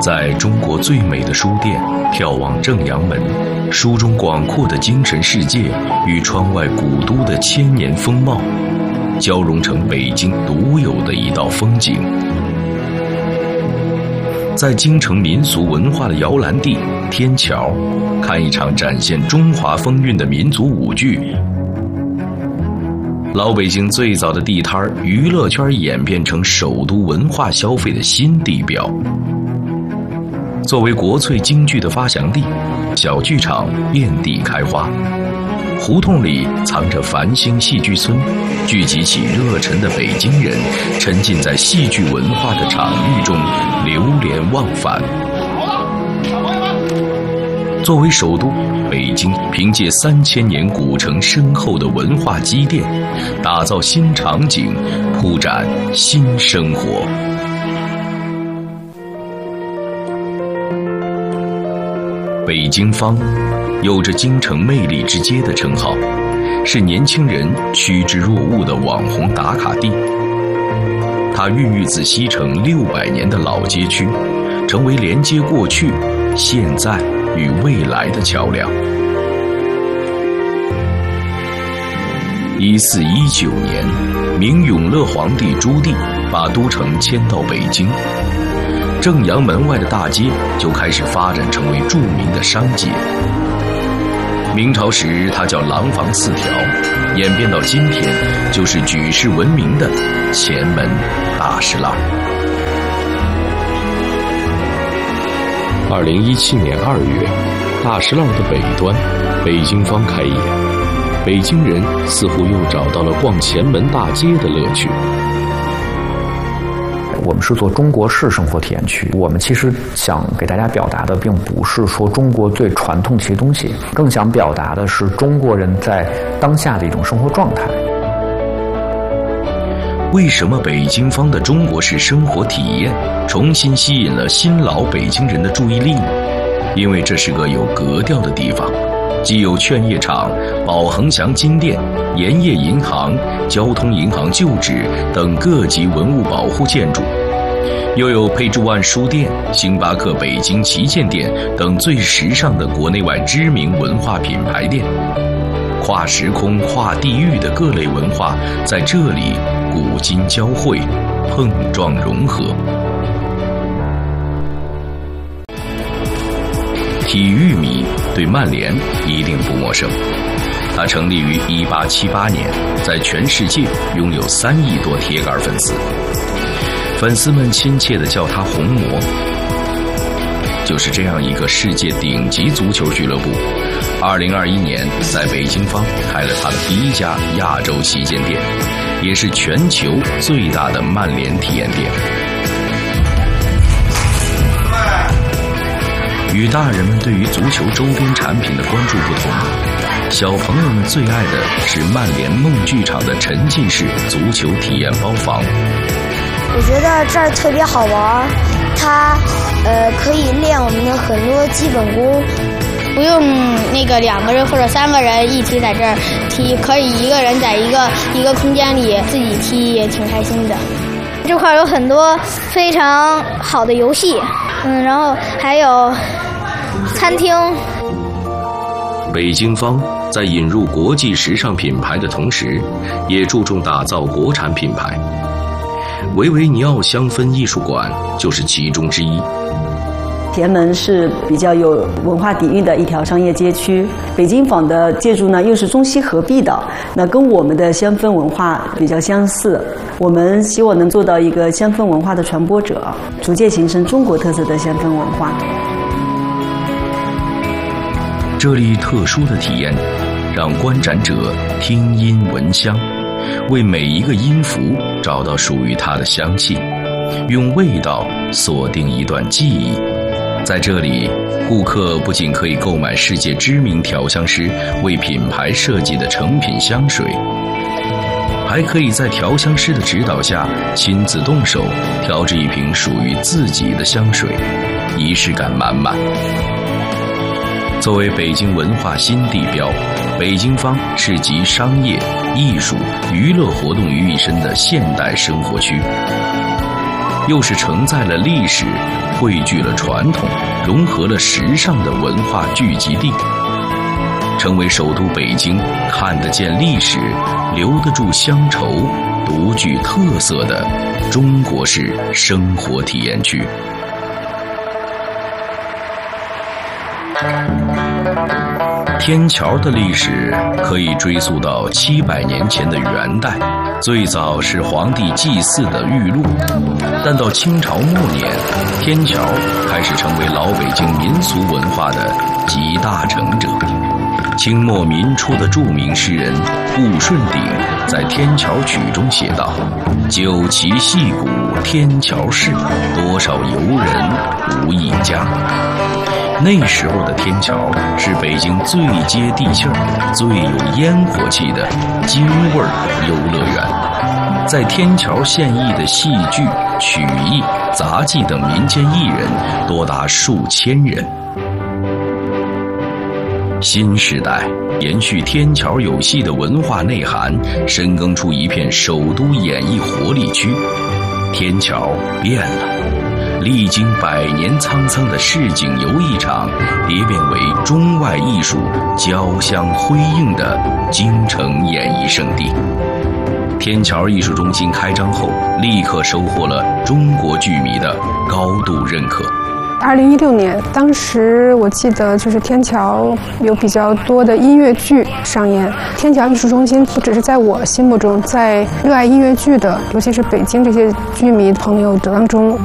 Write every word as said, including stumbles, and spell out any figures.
在中国最美的书店眺望正阳门，书中广阔的精神世界与窗外古都的千年风貌，交融成北京独有的一道风景。在京城民俗文化的摇篮地天桥，看一场展现中华风韵的民族舞剧。老北京最早的地摊娱乐圈演变成首都文化消费的新地标。作为国粹京剧的发祥地，小剧场遍地开花，胡同里藏着繁星戏剧村，聚集起热忱的北京人，沉浸在戏剧文化的场域中，流连忘返。作为首都，北京凭借三千年古城深厚的文化积淀，打造新场景，铺展新生活。北京坊有着京城魅力之街的称号，是年轻人趋之若鹜的网红打卡地。它孕育自西城六百年的老街区，成为连接过去、现在与未来的桥梁。一四一九年，明永乐皇帝朱棣把都城迁到北京，正阳门外的大街就开始发展成为著名的商街。明朝时它叫廊坊四条，演变到今天就是举世闻名的前门大石栏。二零一七年二月，大石栏的北端，北京坊开业，北京人似乎又找到了逛前门大街的乐趣。 我们是做中国式生活体验区，我们其实想给大家表达的并不是说中国最传统的一些东西，更想表达的是中国人在当下的一种生活状态。 为什么北京坊的中国式生活体验重新吸引了新老北京人的注意力呢？因为这是个有格调的地方，既有劝业场、宝恒祥金店、盐业银行、交通银行旧址等各级文物保护建筑，又有佩珠湾书店、星巴克北京旗舰店等最时尚的国内外知名文化品牌店。跨时空、跨地域的各类文化在这里古今交汇、碰撞融合。体育迷对曼联一定不陌生，它成立于一八七八年，在全世界拥有三亿多铁杆粉丝，粉丝们亲切地叫它红魔。就是这样一个世界顶级足球俱乐部，二零二一年在北京坊开了它的第一家亚洲旗舰店，也是全球最大的曼联体验店。与大人们对于足球周边产品的关注不同，小朋友们最爱的是曼联梦剧场的沉浸式足球体验包房。 我觉得这儿特别好玩，它呃可以练我们的很多基本功， 不用那个两个人或者三个人一起在这儿踢，可以一个人在一个一个空间里自己踢，也挺开心的。这块有很多非常好的游戏，嗯，然后还有餐厅。 北京坊在引入国际时尚品牌的同时，也注重打造国产品牌。维维尼奥香氛艺术馆就是其中之一。 前门是比较有文化底蕴的一条商业街区，北京坊的建筑呢又是中西合璧的，那跟我们的香氛文化比较相似。我们希望能做到一个香氛文化的传播者，逐渐形成中国特色的香氛文化。 这里特殊的体验让观展者听音闻香，为每一个音符找到属于它的香气，用味道锁定一段记忆。在这里，顾客不仅可以购买世界知名调香师为品牌设计的成品香水，还可以在调香师的指导下亲自动手调制一瓶属于自己的香水，仪式感满满。作为北京文化新地标，北京坊是集商业、艺术、娱乐活动于一身的现代生活区。 又是承载了历史、汇聚了传统、融合了时尚的文化聚集地，成为首都北京看得见历史、留得住乡愁、独具特色的中国式生活体验区。天桥的历史可以追溯到七百年前的元代，最早是皇帝祭祀的玉露，但到清朝末年，天桥开始成为老北京民俗文化的集大成者。清末民初的著名诗人顾顺鼎在《天桥曲》中写道：“酒旗戏鼓天桥事，多少游人无一家。”那时候的天桥是北京最接地气儿、最有烟火气的京味儿游乐园。在天桥现役的戏剧、曲艺、杂技等民间艺人多达数千人。新时代延续天桥有戏的文化内涵，深耕出一片首都演艺活力区。天桥变了，历经百年沧桑的市井游艺场蝶变为中外艺术交相辉映的京城演艺圣地。天桥艺术中心开张后，立刻收获了中国剧迷的高度认可。 二零一六年，当时我记得就是天桥有比较多的音乐剧上演。天桥艺术中心不只是在我心目中，在热爱音乐剧的，尤其是北京这些剧迷朋友当中，